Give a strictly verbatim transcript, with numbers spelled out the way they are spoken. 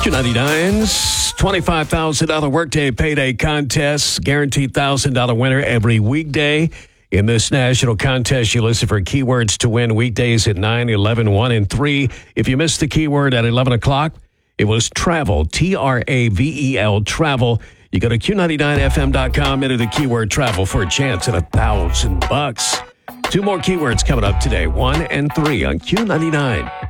Q ninety-nine's twenty-five thousand dollars workday payday contest. Guaranteed one thousand dollars winner every weekday. In this national contest, you listen for keywords to win weekdays at nine, eleven, one, and three. If you missed the keyword at eleven o'clock, it was travel, T R A V E L, travel. You go to Q ninety-nine F M dot com, enter the keyword travel for a chance at a thousand bucks. Two more keywords coming up today, one and three on Q ninety-nine.